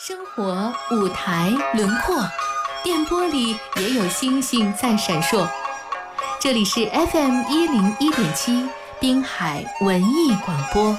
生活舞台轮廓，电波里也有星星在闪烁。这里是 FM101.7 滨海文艺广播。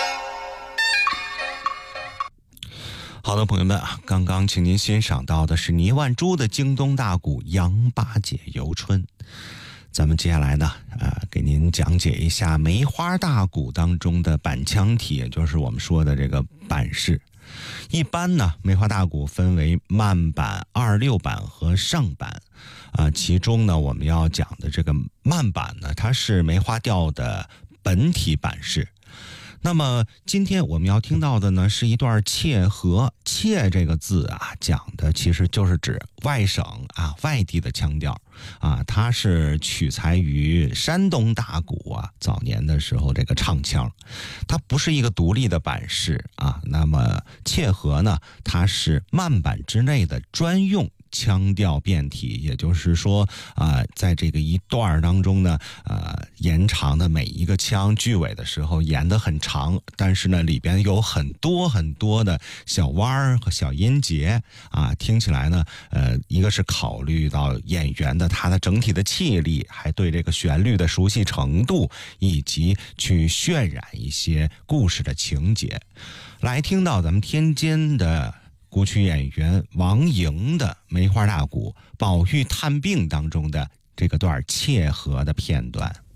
好的，朋友们，刚刚请您欣赏到的是倪万珠的京东大鼓《杨八姐游春》。咱们接下来呢，给您讲解一下梅花大鼓当中的板腔体，也就是我们说的这个板式。一般呢，梅花大鼓分为慢板、26板和上板。其中呢，我们要讲的这个慢板呢，它是梅花调的本体板式。那么今天我们要听到的呢，是一段切合。切这个字啊，讲的其实就是指外省外地的腔调它是取材于山东大鼓早年的时候这个唱腔，它不是一个独立的板式那么切合呢，它是慢板之内的专用腔调变体，也就是说在这个一段当中呢延长的每一个腔句尾的时候延得很长，但是呢里边有很多很多的小弯儿和小音节听起来呢一个是考虑到演员的他的整体的气力，还对这个旋律的熟悉程度，以及去渲染一些故事的情节。来听到咱们天津的古曲演员王莹的梅花大鼓《宝玉探病》当中的这个段切合的片段。